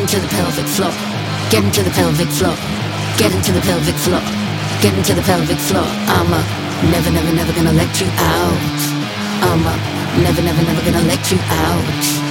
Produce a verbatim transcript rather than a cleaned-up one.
into the pelvic floor. Get into the pelvic floor. Get into the pelvic floor. Get into the pelvic floor. I'm a never, never, never gonna let you out. I'm a never, never, never gonna let you out.